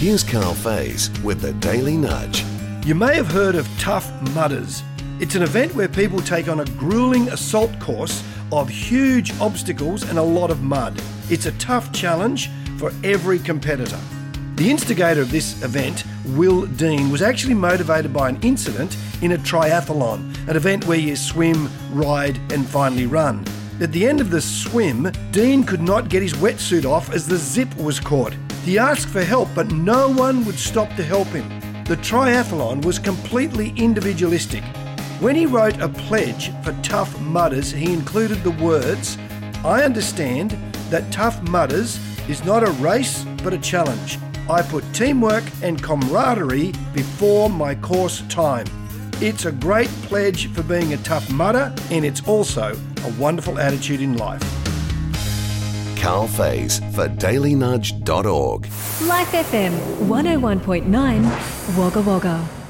Here's Carl Faze with the Daily Nudge. You may have heard of Tough Mudders. It's an event where people take on a grueling assault course of huge obstacles and a lot of mud. It's a tough challenge for every competitor. The instigator of this event, Will Dean, was actually motivated by an incident in a triathlon, an event where you swim, ride and finally run. At the end of the swim, Dean could not get his wetsuit off as the zip was caught. He asked for help, but no one would stop to help him. The triathlon was completely individualistic. When he wrote a pledge for Tough Mudders, he included the words, "I understand that Tough Mudders is not a race but a challenge. I put teamwork and camaraderie before my course time." It's a great pledge for being a tough mudder, and it's also a wonderful attitude in life. Carl Faze for dailynudge.org. Life FM 101.9 Wagga Wagga.